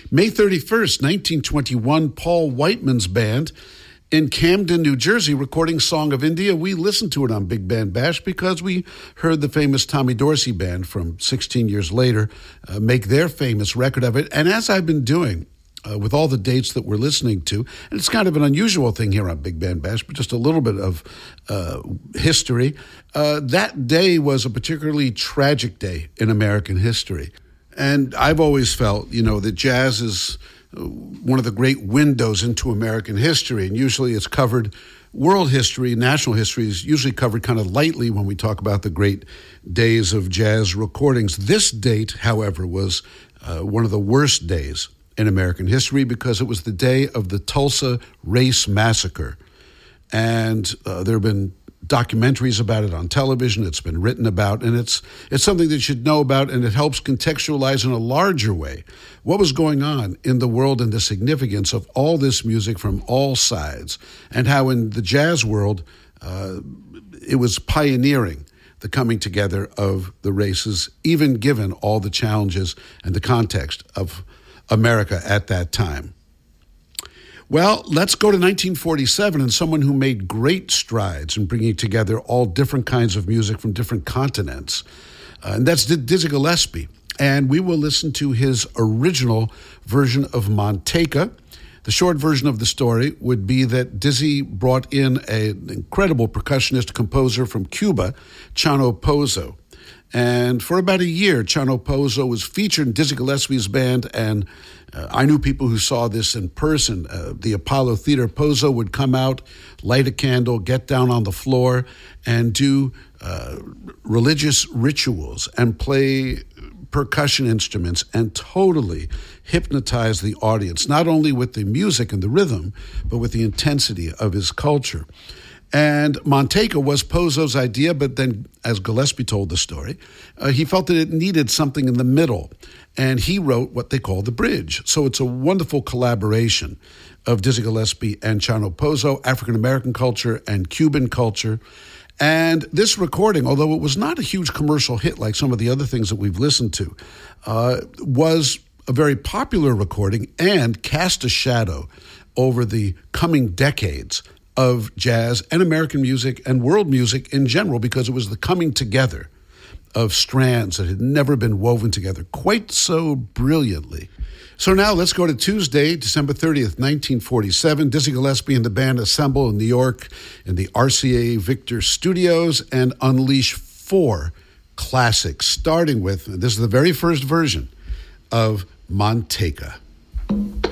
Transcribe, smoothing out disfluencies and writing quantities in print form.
May 31st, 1921, Paul Whiteman's band in Camden, New Jersey, recording Song of India. We listened to it on Big Band Bash because we heard the famous Tommy Dorsey Band from 16 years later make their famous record of it. And as I've been doing with all the dates that we're listening to, and it's kind of an unusual thing here on Big Band Bash, but just a little bit of history, that day was a particularly tragic day in American history. And I've always felt, that jazz is one of the great windows into American history, and usually it's covered, world history, national history is usually covered kind of lightly when we talk about the great days of jazz recordings. This date, however, was one of the worst days in American history because it was the day of the Tulsa Race Massacre. And there have been documentaries about it on television. It's been written about, and it's something that you should know about, and it helps contextualize in a larger way what was going on in the world and the significance of all this music from all sides, and how in the jazz world it was pioneering the coming together of the races, even given all the challenges and the context of America at that time. Well, let's go to 1947 and someone who made great strides in bringing together all different kinds of music from different continents. And that's Dizzy Gillespie. And we will listen to his original version of Manteca. The short version of the story would be that Dizzy brought in an incredible percussionist composer from Cuba, Chano Pozo. And for about a year, Chano Pozo was featured in Dizzy Gillespie's band, and I knew people who saw this in person. The Apollo Theater, Pozo would come out, light a candle, get down on the floor, and do religious rituals and play percussion instruments and totally hypnotize the audience, not only with the music and the rhythm, but with the intensity of his culture. And Manteca was Pozo's idea, but then, as Gillespie told the story, he felt that it needed something in the middle, and he wrote what they call the bridge. So it's a wonderful collaboration of Dizzy Gillespie and Chano Pozo, African-American culture and Cuban culture. And this recording, although it was not a huge commercial hit like some of the other things that we've listened to, was a very popular recording and cast a shadow over the coming decades of jazz and American music and world music in general, because it was the coming together of strands that had never been woven together quite so brilliantly. So now let's go to Tuesday, December 30th, 1947. Dizzy Gillespie and the band assemble in New York in the RCA Victor Studios and unleash 4 classics, starting with, this is the very first version of Manteca.